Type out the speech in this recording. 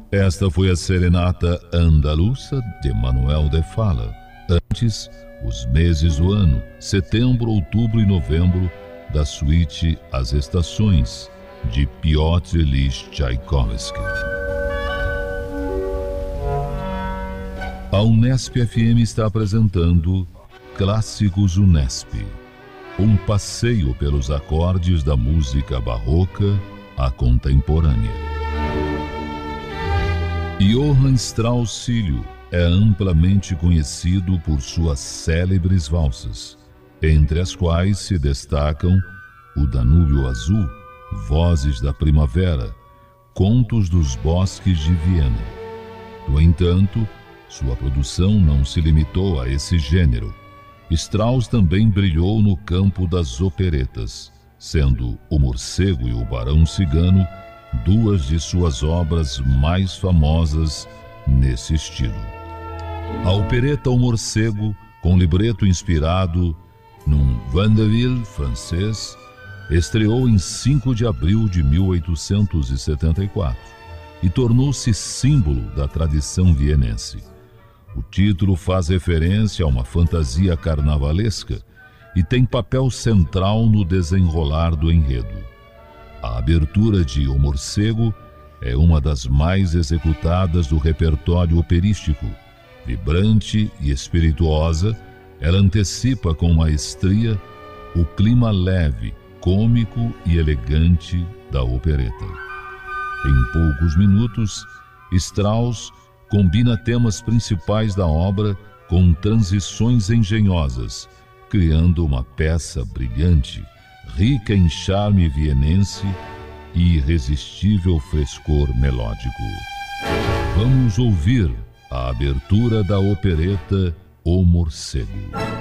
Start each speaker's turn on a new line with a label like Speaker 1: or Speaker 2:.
Speaker 1: Esta foi a Serenata Andaluza de Manuel de Falla. Antes, os meses do ano, setembro, outubro e novembro, da suíte As Estações, de Piotr Ilyich Tchaikovsky. A Unesp FM está apresentando Clássicos Unesp, um passeio pelos acordes da música barroca à contemporânea. Johann Strauss Filho é amplamente conhecido por suas célebres valsas, entre as quais se destacam O Danúbio Azul, Vozes da Primavera, Contos dos Bosques de Viena. No entanto, sua produção não se limitou a esse gênero. Strauss também brilhou no campo das operetas, sendo O Morcego e o Barão Cigano duas de suas obras mais famosas nesse estilo. A opereta O Morcego, com libreto inspirado num vaudeville francês, estreou em 5 de abril de 1874 e tornou-se símbolo da tradição vienense. O título faz referência a uma fantasia carnavalesca e tem papel central no desenrolar do enredo. A abertura de O Morcego é uma das mais executadas do repertório operístico. Vibrante e espirituosa, ela antecipa com maestria o clima leve, cômico e elegante da opereta. Em poucos minutos, Strauss combina temas principais da obra com transições engenhosas, criando uma peça brilhante, rica em charme vienense e irresistível frescor melódico. Vamos ouvir a abertura da opereta O Morcego.